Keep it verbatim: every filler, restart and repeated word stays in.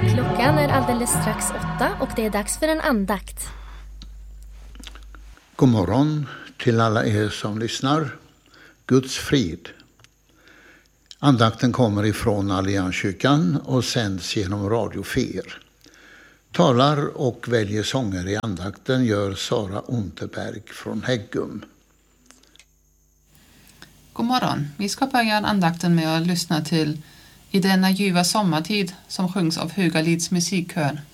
Klockan är alldeles strax åtta och det är dags för en andakt. God morgon till alla er som lyssnar. Guds frid. Andakten kommer ifrån Allianskyrkan och sänds genom Radio Fer. Talar och väljer sånger i andakten gör Sara Unterberg från Häggum. God morgon. Vi ska börja andakten med att lyssna till I denna ljuva sommartid som sjungs av Högalids musikkör.